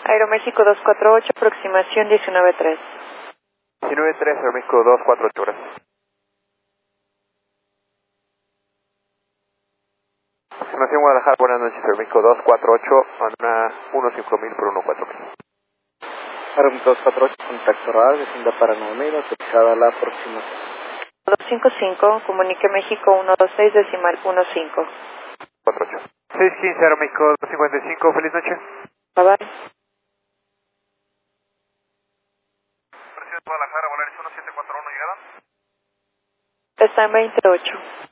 Aeroméxico 248, aproximación 19-3. 19-3, Aeroméxico 248, gracias. Aproximación Guadalajara, buenas noches, Aeroméxico 248, a 15000 por 14000. Aeroméxico 248, contacto radar, vecindad Paraná, autorizada la aproximación. 255, comunique México 126 decimal 15. 48. 615, Aeroméxico 255, feliz noche. Bye bye. Presidente Guadalajara, Volaris 1741, llegada. Está en 28.